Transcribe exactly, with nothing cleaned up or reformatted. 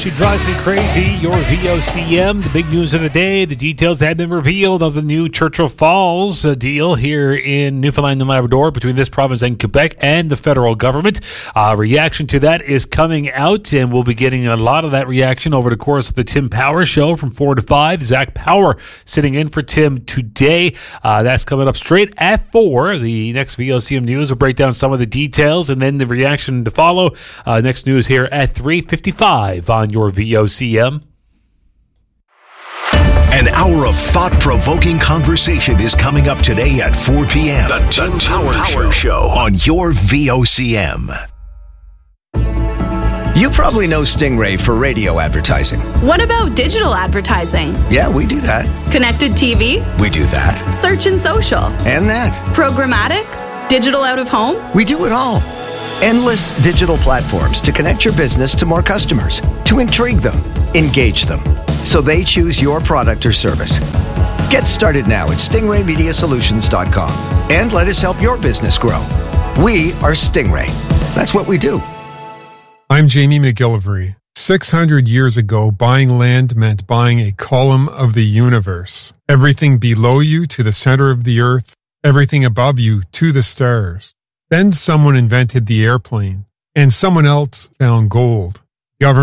She drives me crazy. Your V O C M, the big news of the day, the details that have been revealed of the new Churchill Falls uh, deal here in Newfoundland and Labrador between this province and Quebec and the federal government. Uh, reaction to that is coming out, and we'll be getting a lot of that reaction over the course of the Tim Power Show from four to five. Zach Power sitting in for Tim today. Uh, that's coming up straight at four. The next V O C M News will break down some of the details and then the reaction to follow. Uh, next news here at three fifty-five on your V O C M. An hour of thought-provoking conversation is coming up today at four p.m. The Tim Power, Power Show. Show on your V O C M. You probably know Stingray for radio advertising. What about digital advertising? Yeah, we do that. Connected T V? We do that. Search and social? And that. Programmatic? Digital out of home? We do it all. Endless digital platforms to connect your business to more customers, to intrigue them, engage them, so they choose your product or service. Get started now at stingray media solutions dot com and let us help your business grow. We are Stingray. That's what we do. I'm Jamie McGillivray. six hundred years ago, buying land meant buying a column of the universe. Everything below you to the center of the earth, everything above you to the stars. Then someone invented the airplane, and someone else found gold. Government